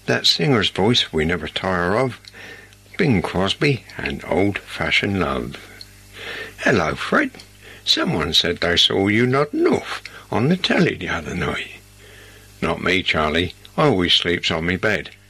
That singer's voice we never tire of, Bing Crosby and Old-Fashioned Love. Hello, Fred. Someone said they saw you nodding off on the telly the other night. Not me, Charlie. I always sleeps on me bed.